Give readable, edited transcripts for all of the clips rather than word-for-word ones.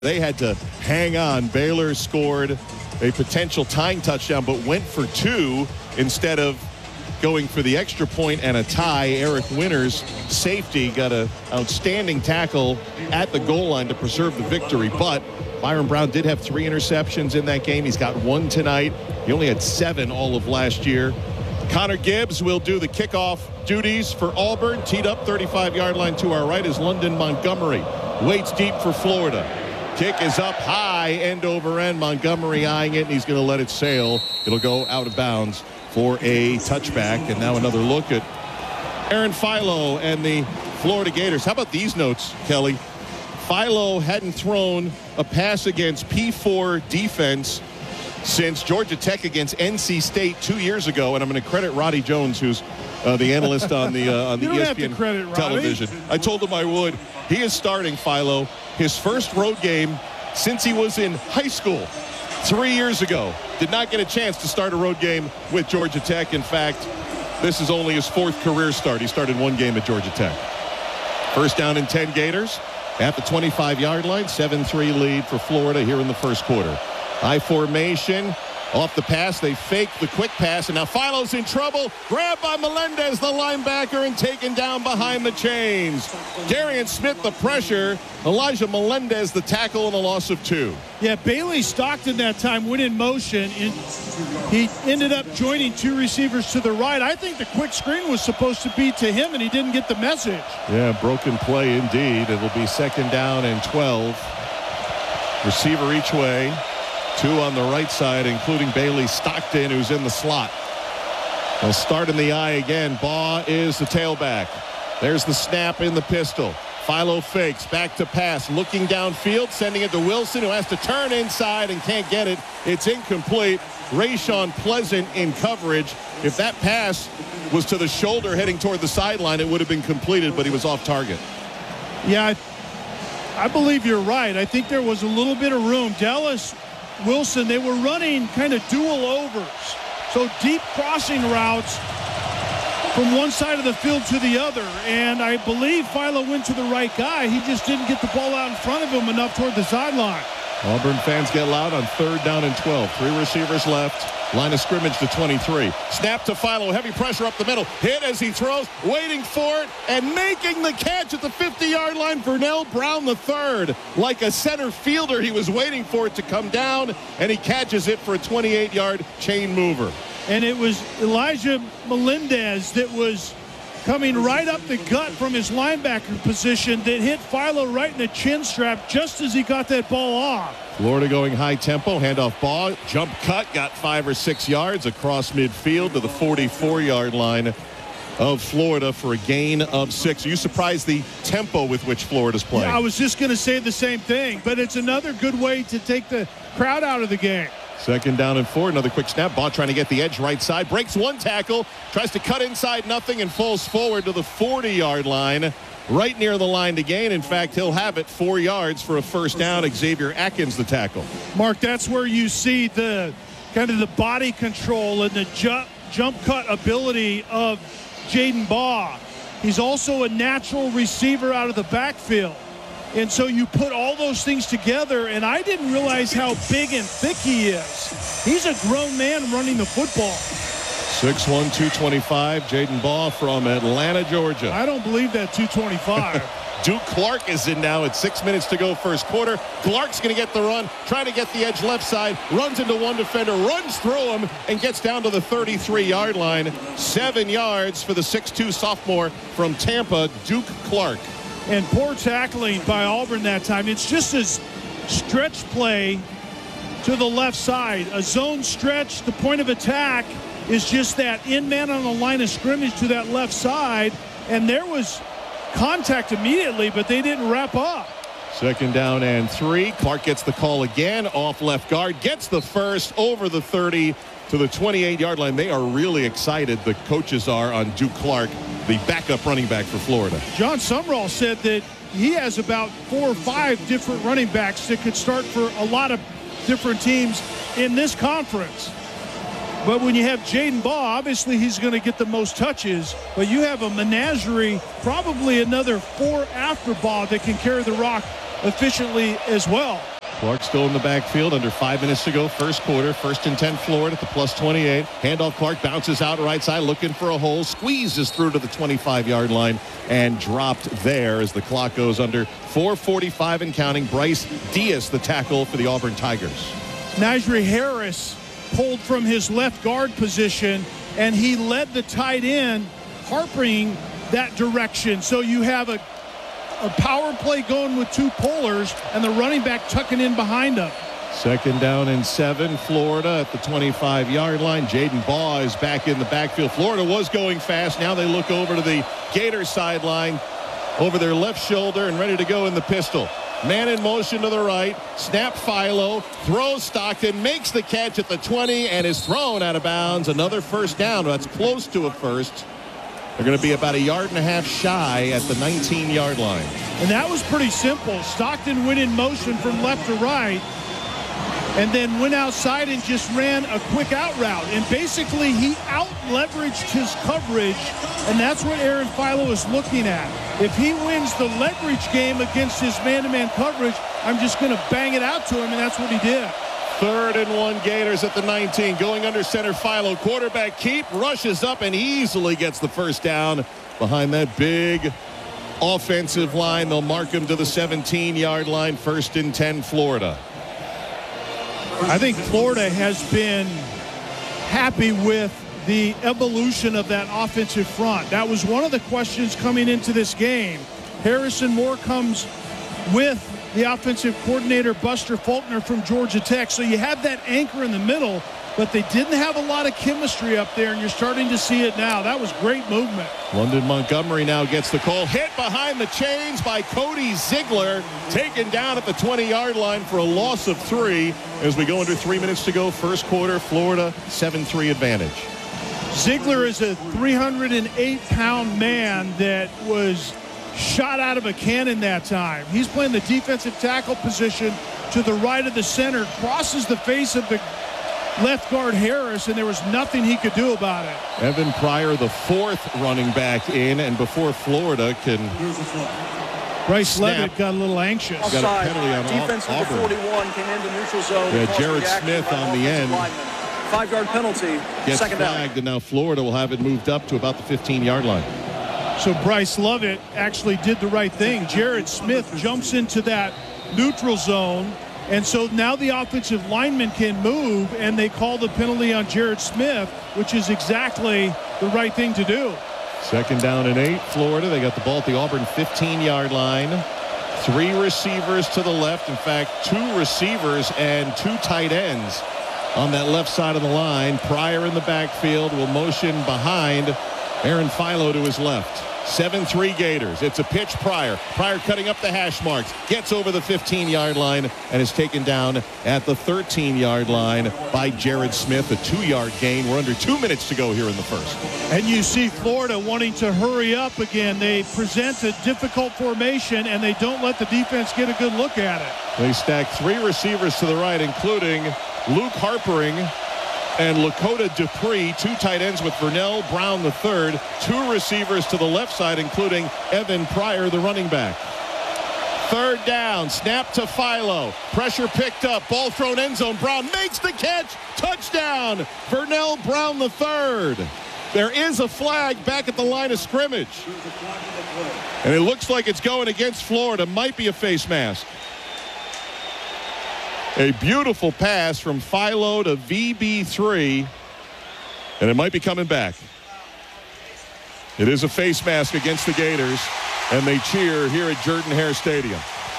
They had to hang on. Baylor scored a potential tying touchdown, but went for two instead of going for the extra point and a tie. Eric Winters, safety, got an outstanding tackle at the goal line to preserve the victory. But Byron Brown did have 3 interceptions in that game. He's got 1 tonight. He only had 7 all of last year. Connor Gibbs will do the kickoff duties for Auburn. Teed up 35-yard line to our right is London Montgomery. Waits deep for Florida. Kick is up high, end over end. Montgomery eyeing it, and he's going to let it sail. It'll go out of bounds for a touchback. And now another look at Aaron Philo and the Florida Gators. How about these notes, Kelly? Philo hadn't thrown a pass against P4 defense since Georgia Tech against NC State 2 years ago. And I'm going to credit Roddy Jones, who's the analyst on the ESPN television. I told him I would. He is starting Philo, his first road game since he was in high school 3 years ago. Did not get a chance to start a road game with Georgia Tech. In fact, this is only his 4th career start. He started 1 game at Georgia Tech. First down and 10 Gators at the 25-yard line. 7-3 lead for Florida here in the first quarter. High formation. Off the pass, they fake the quick pass, and now Philo's in trouble. Grabbed by Melendez, the linebacker, and taken down behind the chains. Darian Smith, the pressure. Elijah Melendez, the tackle, and a loss of 2. Yeah, Bailey Stockton that time went in motion, and he ended up joining 2 receivers to the right. I think the quick screen was supposed to be to him, and he didn't get the message. Yeah, broken play indeed. It'll be 2nd down and 12. Receiver each way. 2 on the right side, including Bailey Stockton, who's in the slot. They'll start in the eye again. Baugh is the tailback. There's the snap in the pistol. Philo fakes, back to pass, looking downfield, sending it to Wilson, who has to turn inside and can't get it. It's incomplete. Rayshon Pleasant in coverage. If that pass was to the shoulder heading toward the sideline, it would have been completed, but he was off target. Yeah, I believe you're right. I think there was a little bit of room. Dallas Wilson, they were running kind of dual overs. So deep crossing routes from one side of the field to the other. And I believe Philo went to the right guy. He just didn't get the ball out in front of him enough toward the sideline. Auburn fans get loud on 3rd down and 12. 3 receivers left. Line of scrimmage to 23. Snap to Philo. Heavy pressure up the middle. Hit as he throws. Waiting for it. And making the catch at the 50-yard line. Vernell Brown III. Like a center fielder, he was waiting for it to come down. And he catches it for a 28-yard chain mover. And it was Elijah Melendez that was coming right up the gut from his linebacker position that hit Philo right in the chin strap just as he got that ball off. Florida going high tempo, handoff Baugh, jump cut, got 5 or 6 yards across midfield to the 44-yard line of Florida for a gain of 6. Are you surprised the tempo with which Florida's playing? Yeah, I was just going to say the same thing, but it's another good way to take the crowd out of the game. 2nd down and 4. Another quick snap. Baugh trying to get the edge right side. Breaks 1 tackle. Tries to cut inside nothing and falls forward to the 40-yard line. Right near the line to gain. In fact, he'll have it 4 yards for a 1st down. Xavier Atkins the tackle. Mark, that's where you see the kind of the body control and the jump cut ability of Jaden Baugh. He's also a natural receiver out of the backfield. And so you put all those things together, and I didn't realize how big and thick he is. He's a grown man running the football. 6'1", 225, Jaden Baugh from Atlanta, Georgia. I don't believe that 225. Duke Clark is in now at 6 minutes to go first quarter. Clark's going to get the run, trying to get the edge left side, runs into one defender, runs through him, and gets down to the 33-yard line. 7 yards for the 6'2 sophomore from Tampa, Duke Clark. And poor tackling by Auburn that time. It's just a stretch play to the left side. A zone stretch. The point of attack is just that in man on the line of scrimmage to that left side. And there was contact immediately, but they didn't wrap up. 2nd down and 3. Clark gets the call again off left guard. Gets the first over the 30 to the 28-yard line. They are really excited, the coaches are, on Duke Clark, the backup running back for Florida. John Sumrall said that he has about 4 or 5 different running backs that could start for a lot of different teams in this conference. But when you have Jaden Baugh, obviously he's going to get the most touches. But you have a menagerie, probably another 4 after Baugh that can carry the rock efficiently as well. Clark still in the backfield, under 5 minutes to go, first quarter, 1st and 10 Florida at the +28. Handoff, Clark bounces out right side, looking for a hole, squeezes through to the 25-yard line, and dropped there as the clock goes under. 4:45 and counting. Bryce Diaz, the tackle for the Auburn Tigers. Najee Harris pulled from his left guard position, and he led the tight end, harping that direction. So you have a power play going with two pullers and the running back tucking in behind him. 2nd down and 7, Florida at the 25-yard line. Jaden Baugh is back in the backfield. Florida was going fast. Now they look over to the Gator sideline, over their left shoulder, and ready to go in the pistol. Man in motion to the right. Snap, Philo. Throws, Stockton. Makes the catch at the 20 and is thrown out of bounds. Another first down. That's close to a first. They're going to be about 1.5 yards shy at the 19-yard line. And that was pretty simple. Stockton went in motion from left to right and then went outside and just ran a quick out route. And basically he out-leveraged his coverage, and that's what Aaron Philo is looking at. If he wins the leverage game against his man-to-man coverage, I'm just going to bang it out to him, and that's what he did. 3rd and 1, Gators at the 19. Going under center, Philo. Quarterback keep, rushes up and easily gets the first down behind that big offensive line. They'll mark him to the 17-yard line. 1st and 10, Florida. I think Florida has been happy with the evolution of that offensive front. That was one of the questions coming into this game. Harrison Moore comes with the offensive coordinator, Buster Faulkner from Georgia Tech. So you have that anchor in the middle, but they didn't have a lot of chemistry up there, and you're starting to see it now. That was great movement. London Montgomery now gets the call. Hit behind the chains by Cody Ziegler. Taken down at the 20-yard line for a loss of 3 as we go under 3 minutes to go. First quarter, Florida 7-3 advantage. Ziegler is a 308-pound man that was shot out of a cannon that time. He's playing the defensive tackle position to the right of the center, crosses the face of the left guard Harris, and there was nothing he could do about it. Evan Pryor, the 4th running back in, and before Florida can Bryce Levitt got a little anxious. Got a penalty on defense number 41 came into neutral zone. Yeah, Jared Smith on the end. 5-yard penalty. Gets second flagged, down. and now Florida will have it moved up to about the 15-yard line. So Bryce Levitt actually did the right thing. Jared Smith jumps into that neutral zone, and so now the offensive lineman can move, and they call the penalty on Jared Smith, which is exactly the right thing to do. 2nd down and 8, Florida. They got the ball at the Auburn 15-yard line. 3 receivers to the left. In fact, 2 receivers and 2 tight ends on that left side of the line. Pryor in the backfield will motion behind Aaron Philo to his left. 7-3 Gators. It's a pitch, Pryor. Pryor cutting up the hash marks. Gets over the 15-yard line and is taken down at the 13-yard line by Jared Smith. A 2-yard gain. We're under 2 minutes to go here in the first. And you see Florida wanting to hurry up again. They present a difficult formation, and they don't let the defense get a good look at it. They stack 3 receivers to the right, including Luke Harpering and Lakota Dupree, 2 tight ends with Vernell Brown III, 2 receivers to the left side, including Evan Pryor, the running back. 3rd down, snap to Philo. Pressure picked up, ball thrown end zone. Brown makes the catch. Touchdown, Vernell Brown III. There is a flag back at the line of scrimmage. And it looks like it's going against Florida. Might be a face mask. A beautiful pass from Philo to VB3, and it might be coming back. It is a face mask against the Gators, and they cheer here at Jordan-Hare Stadium.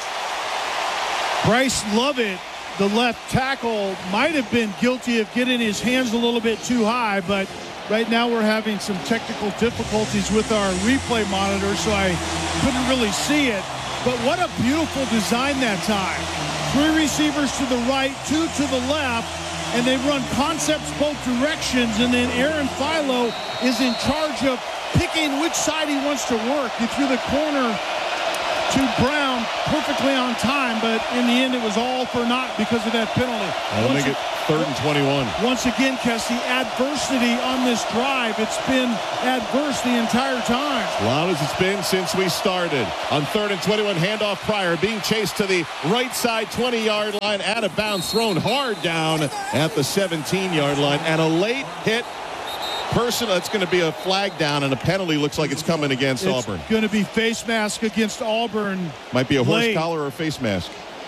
Bryce Levitt, the left tackle, might have been guilty of getting his hands a little bit too high, but right now we're having some technical difficulties with our replay monitor, so I couldn't really see it. But what a beautiful design that time. 3 receivers to the right, 2 to the left, and they run concepts both directions, and then Aaron Philo is in charge of picking which side he wants to work. He threw the corner to Brown perfectly on time, but in the end it was all for naught because of that penalty. I'll make it 3rd and 21. Once again, Kessie, adversity on this drive. It's been adverse the entire time. As loud as it's been since we started. On 3rd and 21, handoff Pryor being chased to the right side 20-yard line, out of bounds, thrown hard down at the 17-yard line, and a late hit. That's going to be a flag down, and a penalty looks like it's coming against Auburn. It's going to be face mask against Auburn. Might be a horse late. collar or a face mask.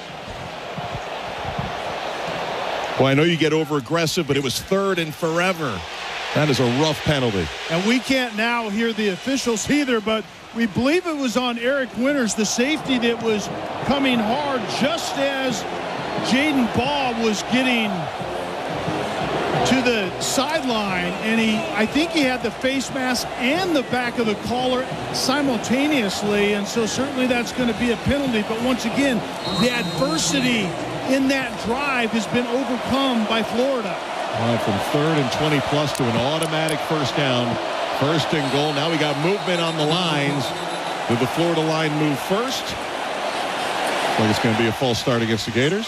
Well, I know you get over aggressive, but it was 3rd and forever. That is a rough penalty. And we can't now hear the officials either, but we believe it was on Eric Winters, the safety that was coming hard just as Jaden Ball was getting to the sideline, and I think he had the face mask and the back of the collar simultaneously, and so certainly that's going to be a penalty. But once again, the adversity in that drive has been overcome by Florida. All right, from 3rd and 20 plus to an automatic first down. 1st and goal. Now we got movement on the lines. Did the Florida line move first? Looks like it's going to be a false start against the Gators.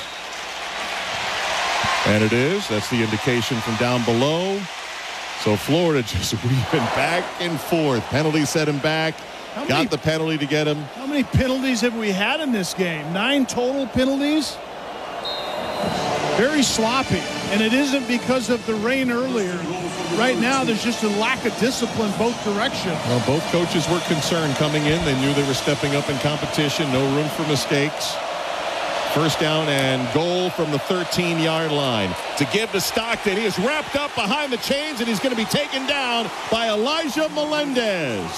And it is. That's the indication from down below. So Florida just weaving back and forth. Penalty set him back. Got the penalty to get him. How many penalties have we had in this game? 9 total penalties? Very sloppy. And it isn't because of the rain earlier. Right now, there's just a lack of discipline both directions. Well, both coaches were concerned coming in. They knew they were stepping up in competition. No room for mistakes. First down and goal from the 13-yard line. To give to Stockton. He is wrapped up behind the chains, and he's going to be taken down by Elijah Melendez.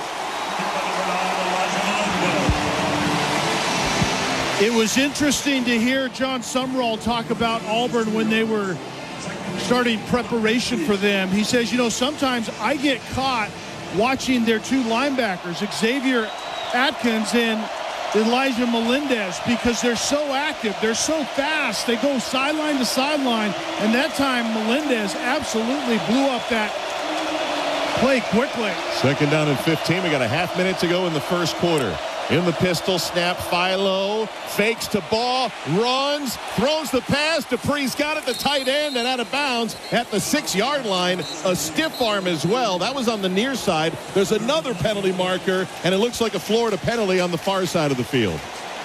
It was interesting to hear John Sumrall talk about Auburn when they were starting preparation for them. He says, you know, sometimes I get caught watching their 2 linebackers, Xavier Atkins and Elijah Melendez, because they're so active. They're so fast. They go sideline to sideline. And that time, Melendez absolutely blew up that play quickly. 2nd down and 15. We got a half minute to go in the first quarter. In the pistol, snap, Philo, fakes to Ball, runs, throws the pass. Dupree's got it, the tight end, and out of bounds at the 6-yard line. A stiff arm as well. That was on the near side. There's another penalty marker, and it looks like a Florida penalty on the far side of the field.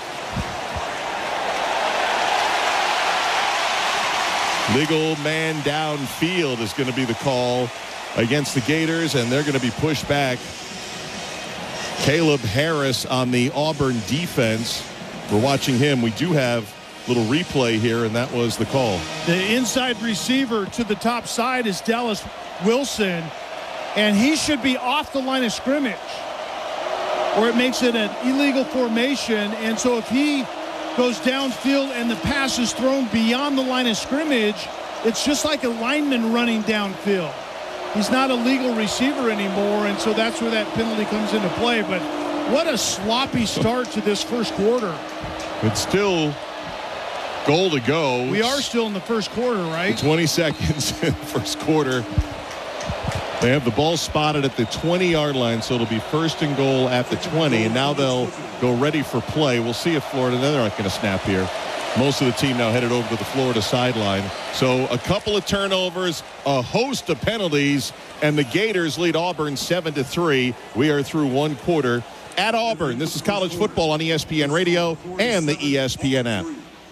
Legal man downfield is going to be the call against the Gators, and they're going to be pushed back. Caleb Harris on the Auburn defense. We're watching him. We do have a little replay here, and that was the call. The inside receiver to the top side is Dallas Wilson, and he should be off the line of scrimmage, or it makes it an illegal formation. And so if he goes downfield and the pass is thrown beyond the line of scrimmage, it's just like a lineman running downfield. He's not a legal receiver anymore, and so that's where that penalty comes into play. But what a sloppy start to this first quarter. It's still goal to go. We are still in the first quarter, right? 20 seconds in the first quarter. They have the ball spotted at the 20-yard line, so it'll be 1st and goal at the 20, and now they'll go ready for play. We'll see if Florida, they're not going to snap here. Most of the team now headed over to the Florida sideline. So a couple of turnovers, a host of penalties, and the Gators lead Auburn 7-3. We are through one quarter at Auburn. This is college football on ESPN Radio and the ESPN app.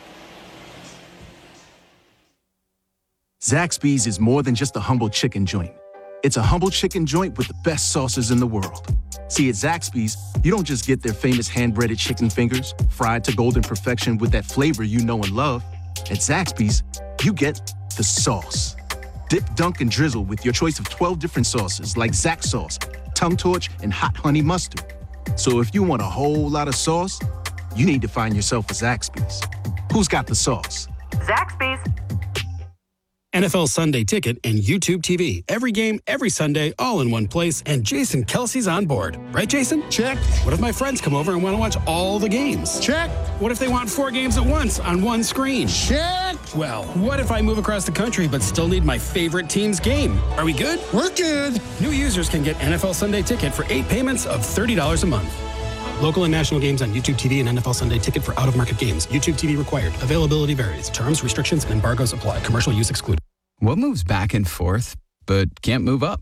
Zaxby's is more than just a humble chicken joint. It's a humble chicken joint with the best sauces in the world. See, at Zaxby's, you don't just get their famous hand-breaded chicken fingers, fried to golden perfection with that flavor you know and love. At Zaxby's, you get the sauce. Dip, dunk, and drizzle with your choice of 12 different sauces like Zax sauce, Tongue Torch, and Hot Honey Mustard. So if you want a whole lot of sauce, you need to find yourself a Zaxby's. Who's got the sauce? Zaxby's. NFL Sunday Ticket and YouTube TV. Every game, every Sunday, all in one place, and Jason Kelsey's on board. Right, Jason? Check. What if my friends come over and want to watch all the games? Check. What if they want 4 games at once on one screen? Check. Well, what if I move across the country but still need my favorite team's game? Are we good? We're good. New users can get NFL Sunday Ticket for 8 payments of $30 a month. Local and national games on YouTube TV and NFL Sunday Ticket for out-of-market games. YouTube TV required. Availability varies. Terms, restrictions, and embargoes apply. Commercial use excluded. What moves back and forth, but can't move up?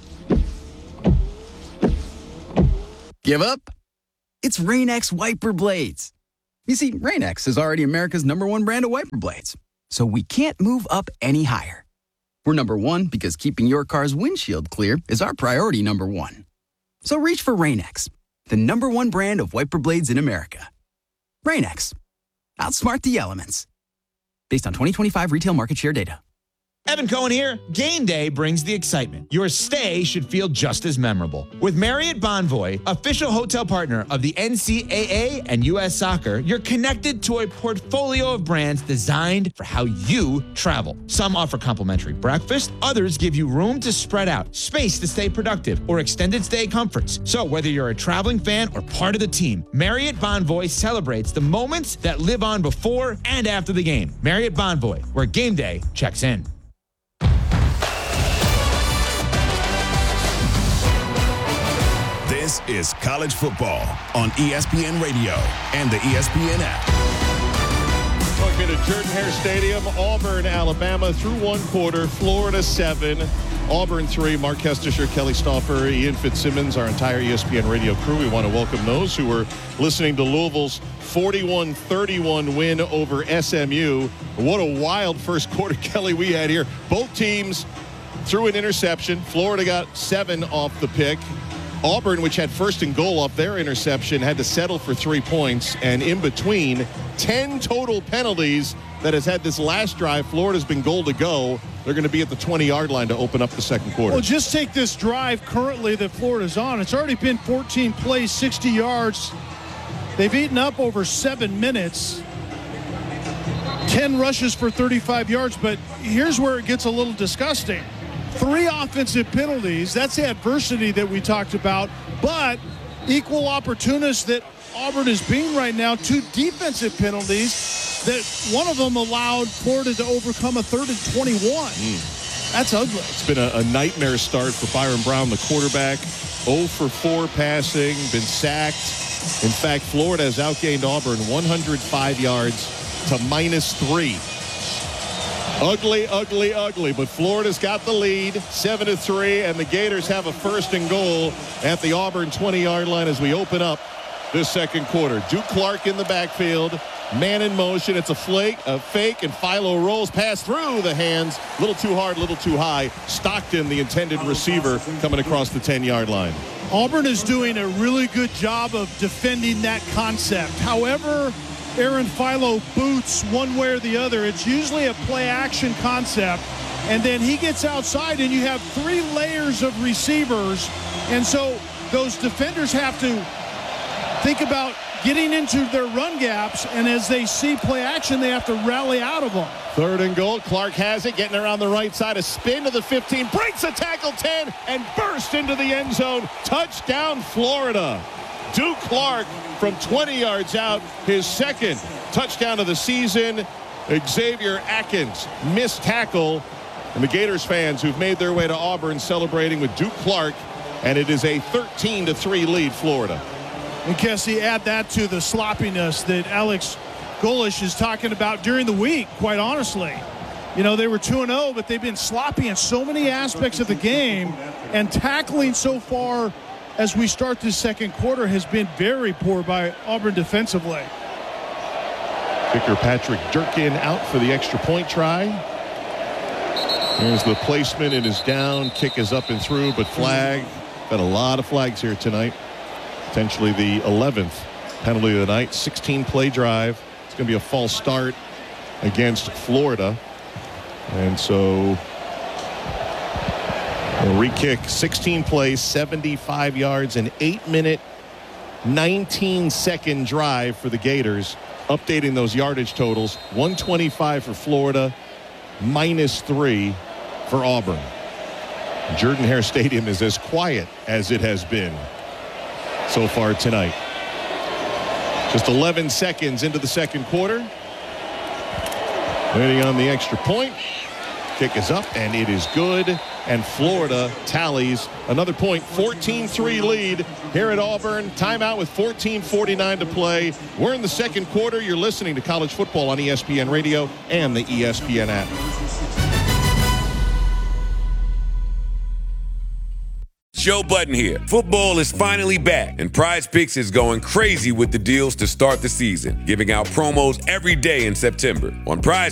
Give up? It's Rain-X wiper blades. You see, Rain-X is already America's #1 brand of wiper blades, so we can't move up any higher. We're #1 because keeping your car's windshield clear is our priority #1. So reach for Rain-X, the #1 brand of wiper blades in America. Rain-X. Outsmart the elements. Based on 2025 retail market share data. Evan Cohen here. Game day brings the excitement. Your stay should feel just as memorable. With Marriott Bonvoy, official hotel partner of the NCAA and U.S. Soccer, you're connected to a portfolio of brands designed for how you travel. Some offer complimentary breakfast, others give you room to spread out, space to stay productive, or extended stay comforts. So whether you're a traveling fan or part of the team, Marriott Bonvoy celebrates the moments that live on before and after the game. Marriott Bonvoy, where game day checks in. This is college football on ESPN Radio and the ESPN app. Welcome to Jordan-Hare Stadium, Auburn, Alabama, through one quarter, Florida 7, Auburn 3. Mark Kestisher, Kelly Stauffer, Ian Fitzsimmons, our entire ESPN Radio crew. We want to welcome those who were listening to Louisville's 41-31 win over SMU. What a wild first quarter, Kelly, we had here. Both teams threw an interception. Florida got 7 off the pick. Auburn, which had first and goal off their interception, had to settle for 3 points. And in between, 10 total penalties that has had this last drive. Florida's been goal to go. They're going to be at the 20-yard line to open up the second quarter. Well, just take this drive currently that Florida's on. It's already been 14 plays, 60 yards. They've eaten up over 7 minutes. 10 rushes for 35 yards. But here's where it gets a little disgusting. 3 offensive penalties. That's the adversity that we talked about. But equal opportunists that Auburn is being right now. 2 defensive penalties that one of them allowed Florida to overcome a 3rd and 21. That's ugly. It's been a nightmare start for Byron Brown, the quarterback. 0 for 4 passing, been sacked. In fact, Florida has outgained Auburn 105 yards to -3. Ugly, ugly, ugly, but Florida's got the lead, 7-3, and the Gators have a first and goal at the Auburn 20-yard line as we open up this second quarter. Duke Clark in the backfield, man in motion. It's a fake, and Philo rolls past through the hands. A little too hard, a little too high. Stockton, the intended receiver, coming across the 10-yard line. Auburn is doing a really good job of defending that concept. However Aaron Philo boots one way or the other, it's usually a play-action concept, and then he gets outside, and you have 3 layers of receivers, and so those defenders have to think about getting into their run gaps, and as they see play action, they have to rally out of them. 3rd and goal. Clark has it, getting around the right side. A spin to the 15, breaks a tackle 10, and bursts into the end zone. Touchdown, Florida. Duke Clark from 20 yards out, his 2nd touchdown of the season. Xavier Atkins missed tackle, and the Gators fans who've made their way to Auburn celebrating with Duke Clark, and it is a 13-3 lead, Florida. And Kessie, add that to the sloppiness that Alex Golesh is talking about during the week, quite honestly. You know, they were 2-0, but they've been sloppy in so many aspects of the game, and tackling so far as we start this second quarter has been very poor by Auburn defensively. Kicker Patrick Durkin out for the extra point try. Here's the placement. It is down. Kick is up and through, but flag. Got a lot of flags here tonight. Potentially the 11th penalty of the night. 16-play drive. It's going to be a false start against Florida. And so a re-kick, 16 plays, 75 yards, an 8-minute, 19-second drive for the Gators. Updating those yardage totals, 125 for Florida, -3 for Auburn. Jordan-Hare Stadium is as quiet as it has been so far tonight. Just 11 seconds into the second quarter. Waiting on the extra point. Kick is up, and it is good. And Florida tallies another point. 14-3 lead here at Auburn. Timeout with 14:49 to play. We're in the second quarter. You're listening to college football on ESPN Radio and the ESPN app. Joe Budden here. Football is finally back, and Prize Picks is going crazy with the deals to start the season, giving out promos every day in September. On Prize